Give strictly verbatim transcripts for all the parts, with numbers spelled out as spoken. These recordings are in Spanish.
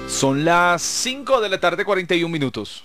Son las cinco de la tarde, cuarenta y un minutos.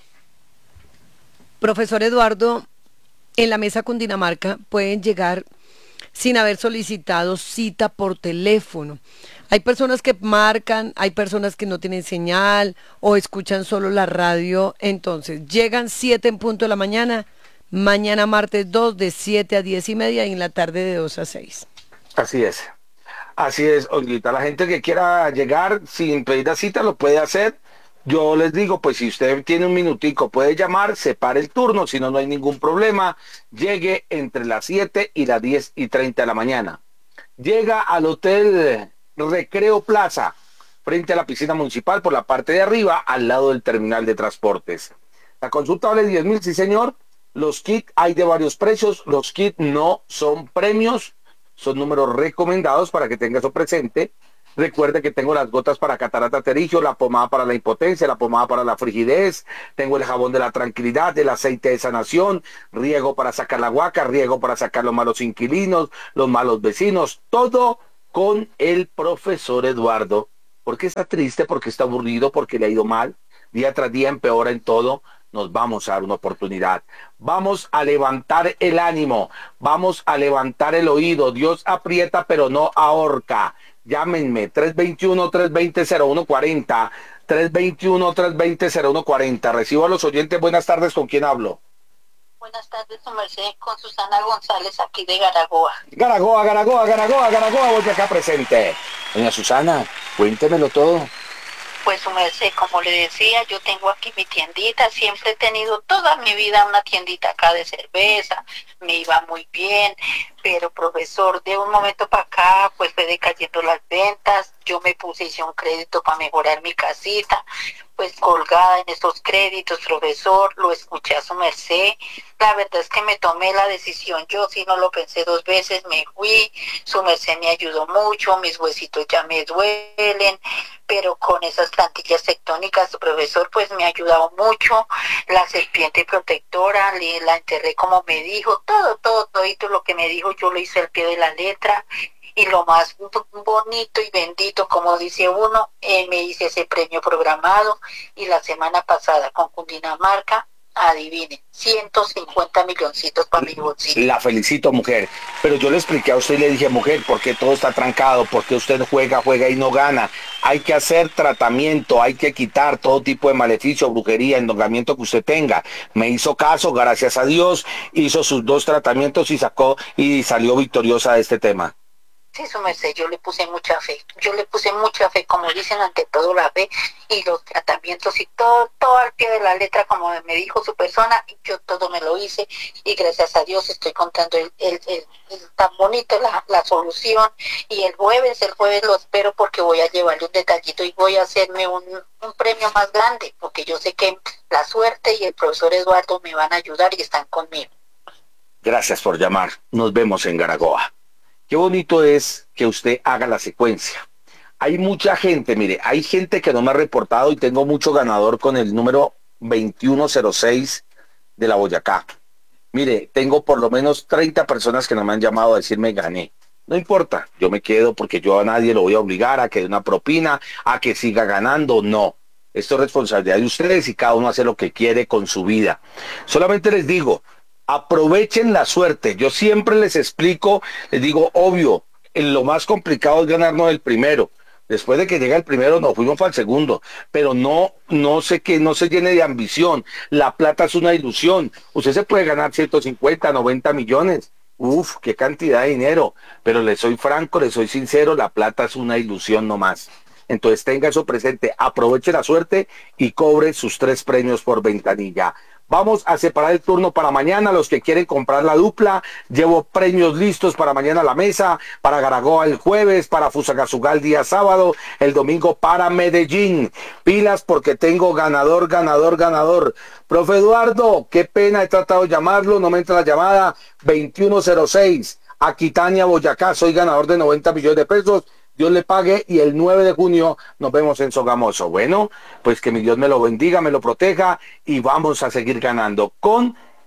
Profesor Eduardo, en la mesa Cundinamarca pueden llegar sin haber solicitado cita por teléfono. Hay personas que marcan, hay personas que no tienen señal o escuchan solo la radio. Entonces, llegan siete en punto de la mañana, mañana martes dos de siete a diez y media y en la tarde de dos a seis. Así es. Así es, Olguita. La gente que quiera llegar sin pedir la cita lo puede hacer. Yo les digo, pues si usted tiene un minutico, puede llamar, separe el turno, si no, no hay ningún problema. Llegue entre las siete y las diez y treinta de la mañana. Llega al Hotel Recreo Plaza, frente a la piscina municipal, por la parte de arriba, al lado del terminal de transportes. La consulta vale diez mil, sí señor. Los kits hay de varios precios. Los kits no son premios, son números recomendados para que tenga eso presente. Recuerde que tengo las gotas para catarata pterigio, la pomada para la impotencia, la pomada para la frigidez, tengo el jabón de la tranquilidad, el aceite de sanación, riego para sacar la guaca, riego para sacar los malos inquilinos, los malos vecinos, todo con el profesor Eduardo. ¿Por qué está triste? ¿Por qué está aburrido? ¿Porque le ha ido mal? Día tras día empeora en todo. Nos vamos a dar una oportunidad. Vamos a levantar el ánimo. Vamos a levantar el oído. Dios aprieta pero no ahorca. Llámenme tres dos uno, tres dos cero, cero uno cuatro cero. tres dos uno, tres dos cero, cero uno cuatro cero. Recibo a los oyentes. Buenas tardes. ¿Con quién hablo? Buenas tardes, su merced, con Susana González, aquí de Garagoa. Garagoa, Garagoa, Garagoa, Garagoa. Voy acá presente. Doña Susana, cuéntemelo todo. Pues su merced, como le decía, yo tengo aquí mi tiendita, siempre he tenido toda mi vida una tiendita acá de cerveza, me iba muy bien, pero profesor, de un momento para acá, pues fue decayendo las ventas, yo me puse, hice un crédito para mejorar mi casita, pues colgada en esos créditos, profesor, lo escuché a su merced, la verdad es que me tomé la decisión, yo sí no lo pensé dos veces, me fui, su merced me ayudó mucho, mis huesitos ya me duelen, pero con esas plantillas tectónicas, su profesor, pues me ha ayudado mucho, la serpiente protectora, le, la enterré como me dijo, todo, todo, todo lo que me dijo, yo lo hice al pie de la letra, y lo más bonito y bendito, como dice uno, eh, me hice ese premio programado, y la semana pasada con Cundinamarca, adivinen, ciento cincuenta milloncitos para mi bolsillo. La felicito, mujer, pero yo le expliqué a usted y le dije, mujer, ¿por qué todo está trancado? ¿Por qué usted juega, juega y no gana? Hay que hacer tratamiento, hay que quitar todo tipo de maleficio, brujería, endogamiento que usted tenga. Me hizo caso, gracias a Dios, hizo sus dos tratamientos y sacó y salió victoriosa de este tema. Sí, su merced, yo le puse mucha fe, yo le puse mucha fe, como dicen, ante todo la fe y los tratamientos y todo, todo al pie de la letra, como me dijo su persona, yo todo me lo hice y gracias a Dios estoy contando el, el, el, el tan bonito la, la solución, y el jueves, el jueves lo espero porque voy a llevarle un detallito y voy a hacerme un, un premio más grande, porque yo sé que la suerte y el profesor Eduardo me van a ayudar y están conmigo. Gracias por llamar, nos vemos en Garagoa. Qué bonito es que usted haga la secuencia. Hay mucha gente, mire, hay gente que no me ha reportado y tengo mucho ganador con el número veintiuno cero seis de la Boyacá. Mire, tengo por lo menos treinta personas que no me han llamado a decirme gané. No importa, yo me quedo porque yo a nadie lo voy a obligar a que dé una propina, a que siga ganando, no. Esto es responsabilidad de ustedes y cada uno hace lo que quiere con su vida. Solamente les digo, aprovechen la suerte. Yo siempre les explico, les digo, obvio, en lo más complicado es ganarnos el primero. Después de que llega el primero, nos fuimos para el segundo. Pero no, no sé que no se llene de ambición. La plata es una ilusión. Usted se puede ganar ciento cincuenta, noventa millones. Uf, qué cantidad de dinero. Pero le soy franco, le soy sincero, la plata es una ilusión nomás. Entonces tenga eso presente, aproveche la suerte y cobre sus tres premios por ventanilla. Vamos a separar el turno para mañana. Los que quieren comprar la dupla, llevo premios listos para mañana a la mesa, para Garagoa el jueves, para Fusagasugá el día sábado, el domingo para Medellín. Pilas porque tengo ganador, ganador, ganador. Profe Eduardo, qué pena, he tratado de llamarlo, no me entra la llamada. veintiuno cero seis, Aquitania, Boyacá, soy ganador de noventa millones de pesos. Dios le pague y el nueve de junio nos vemos en Sogamoso. Bueno, pues que mi Dios me lo bendiga, me lo proteja y vamos a seguir ganando con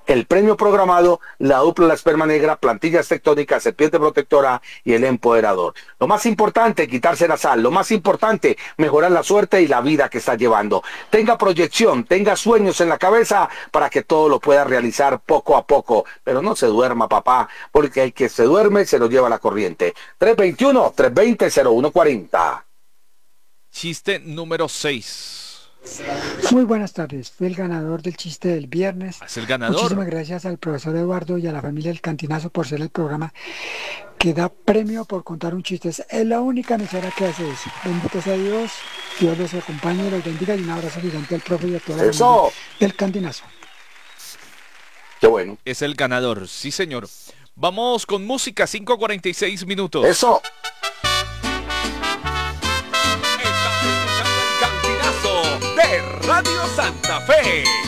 el premio programado, la dupla La Esperma Negra, plantillas tectónicas, serpiente protectora y el empoderador. Lo más importante, quitarse la sal. Lo más importante, mejorar la suerte y la vida que está llevando. Tenga proyección, tenga sueños en la cabeza para que todo lo pueda realizar poco a poco. Pero no se duerma, papá, porque el que se duerme se lo lleva la corriente. tres veintiuno, tres veinte, cero uno cuarenta. Chiste número seis. Muy buenas tardes, fui el ganador del chiste del viernes. Es el ganador. Muchísimas gracias al profesor Eduardo y a la familia del Cantinazo por ser el programa que da premio por contar un chiste. Es la única emisora que hace eso. Bendito sea Dios, Dios los acompañe, los bendiga y un abrazo gigante al profe y a toda la ¡Eso! familia del Cantinazo. Qué bueno. Es el ganador, sí señor. Vamos con música, cinco cuarenta y seis minutos. Eso. Estás escuchando el Cantinazo de Radio Santa Fe.